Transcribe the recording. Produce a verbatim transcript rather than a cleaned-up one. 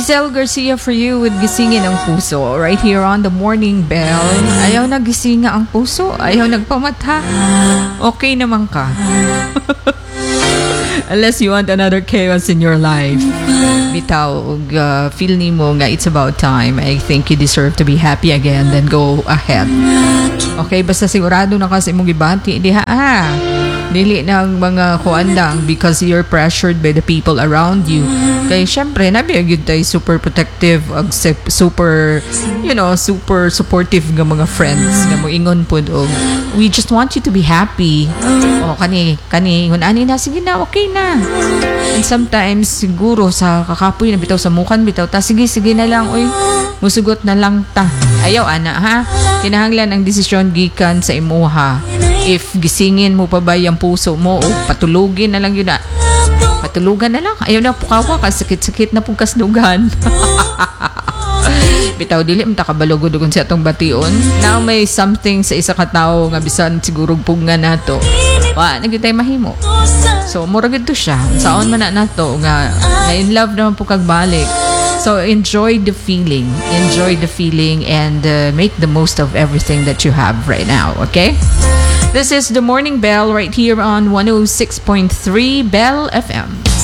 Giselle Garcia for you with Gisingin ang Puso right here on the Morning Bell. Ayaw nagisinga ang puso, ayaw nagpamata. Okay naman ka. Unless you want another chaos in your life. Bitaw, uh, feel ni mo nga it's about time. I think you deserve to be happy again. Then go ahead. Okay, basta sigurado na kasi mong gibati. Di ha, ah. Dili ng mga kuandang because you're pressured by the people around you. Kaya syempre, nabiyagid tayo super protective, ag super, you know, super supportive ng mga friends na mo ingon po og we just want you to be happy. O, kani, kani, hunani na, sige na, okay na. And sometimes, siguro, sa kakapoy na bitaw sa mukan, bitaw ta, sige, sige na lang, uy, musugot na lang ta. Ayaw, ana, ha? Kinahanglan ang desisyon gikan sa imuha. If gisingin mo pa ba yung puso mo, o patulugin na lang yun na. Patulugan na lang. Ayaw na pukawa ka, sakit-sakit na pong kasdugan. Bitaw, dili mo takabalugodugon sa atong bation. Now may something sa isa ka tao nga bisan sigurog punga nato. Wa, nagitay mahimo. So, murag ito siya. Saon man na nato nga na-in love naman po kagbalik. So, enjoy the feeling. Enjoy the feeling and uh, make the most of everything that you have right now, okay? This is the Morning Bell right here on one oh six point three Bell F M.